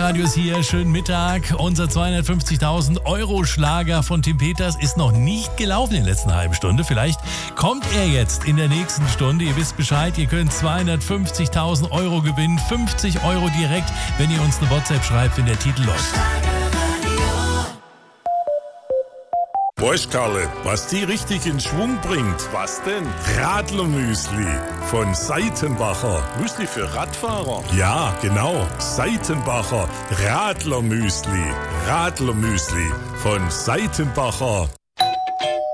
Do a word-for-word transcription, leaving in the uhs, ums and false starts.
Radios hier, schönen Mittag. Unser zweihundertfünfzigtausend Euro Schlager von Tim Peters ist noch nicht gelaufen in der letzten halben Stunde. Vielleicht kommt er jetzt in der nächsten Stunde. Ihr wisst Bescheid, ihr könnt zweihundertfünfzigtausend Euro gewinnen. fünfzig Euro direkt, wenn ihr uns eine WhatsApp schreibt, wenn der Titel läuft. Weißt Karle, was die richtig in Schwung bringt? Was denn? Radlermüsli von Seitenbacher. Müsli für Radfahrer? Ja, genau. Seitenbacher Radlermüsli. Radlermüsli von Seitenbacher.